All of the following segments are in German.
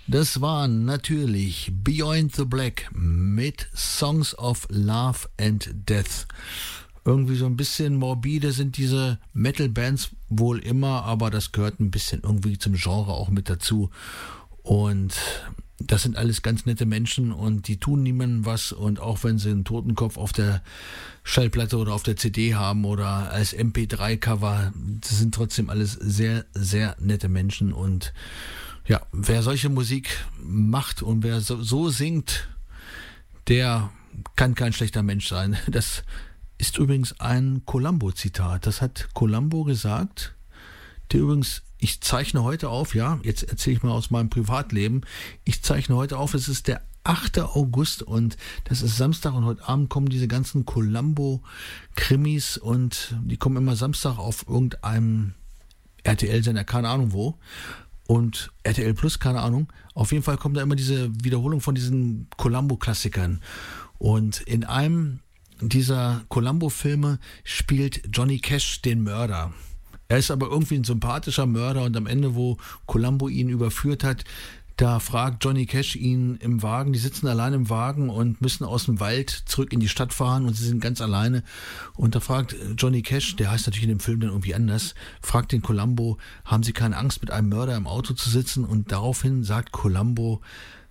Das waren natürlich Beyond the Black mit Songs of Love and Death. Irgendwie so ein bisschen morbide sind diese Metal-Bands wohl immer, aber das gehört ein bisschen irgendwie zum Genre auch mit dazu. Und das sind alles ganz nette Menschen und die tun niemandem was. Und auch wenn sie einen Totenkopf auf der Schallplatte oder auf der CD haben oder als MP3-Cover, das sind trotzdem alles sehr, sehr nette Menschen. Und ja, wer solche Musik macht und wer so singt, der kann kein schlechter Mensch sein. Das ist übrigens ein Columbo-Zitat. Das hat Columbo gesagt, der übrigens, ich zeichne heute auf, ja, jetzt erzähle ich mal aus meinem Privatleben, ich zeichne heute auf, es ist der 8. August und das ist Samstag und heute Abend kommen diese ganzen Columbo-Krimis und die kommen immer Samstag auf irgendeinem RTL-Sender, keine Ahnung wo, und RTL Plus, keine Ahnung. Auf jeden Fall kommt da immer diese Wiederholung von diesen Columbo-Klassikern und in einem dieser Columbo-Filme spielt Johnny Cash den Mörder. Er ist aber irgendwie ein sympathischer Mörder und am Ende, wo Columbo ihn überführt hat, da fragt Johnny Cash ihn im Wagen, die sitzen allein im Wagen und müssen aus dem Wald zurück in die Stadt fahren und sie sind ganz alleine und da fragt Johnny Cash, der heißt natürlich in dem Film dann irgendwie anders, fragt den Columbo, haben Sie keine Angst mit einem Mörder im Auto zu sitzen und daraufhin sagt Columbo,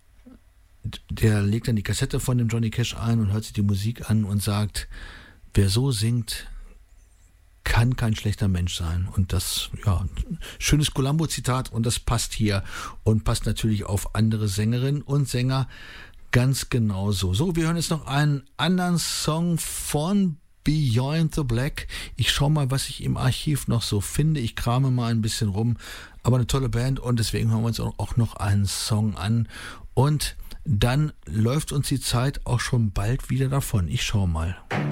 der legt dann die Kassette von dem Johnny Cash ein und hört sich die Musik an und sagt, wer so singt, kann kein schlechter Mensch sein. Und das, ja, schönes Columbo-Zitat und das passt hier und passt natürlich auf andere Sängerinnen und Sänger ganz genauso. So, wir hören jetzt noch einen anderen Song von Beyond the Black. Ich schaue mal, was ich im Archiv noch so finde. Ich krame mal ein bisschen rum, aber eine tolle Band und deswegen hören wir uns auch noch einen Song an und dann läuft uns die Zeit auch schon bald wieder davon. Ich schaue mal.